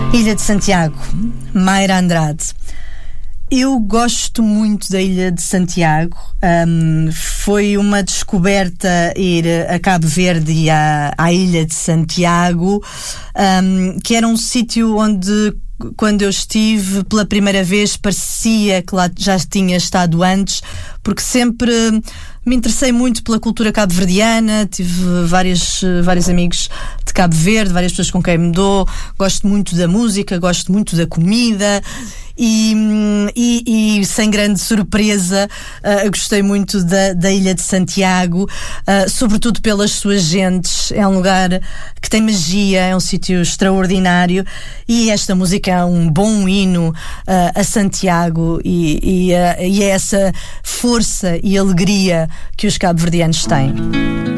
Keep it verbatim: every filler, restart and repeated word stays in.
Ilha de Santiago, Mayra Andrade. Eu gosto muito da Ilha de Santiago. Um, foi uma descoberta ir a Cabo Verde e à, à Ilha de Santiago, um, que era um sítio onde, quando eu estive pela primeira vez, parecia que lá já tinha estado antes, porque sempre me interessei muito pela cultura cabo-verdiana. Tive vários, vários amigos de Cabo Verde, várias pessoas com quem me dou. Gosto muito da música, gosto muito da comida. E, e, e sem grande surpresa, uh, gostei muito da, da Ilha de Santiago, uh, sobretudo pelas suas gentes. É um lugar que tem magia, é um sítio extraordinário, e esta música é um bom hino uh, a Santiago, e, e, uh, e é essa força e alegria que os cabo-verdianos têm.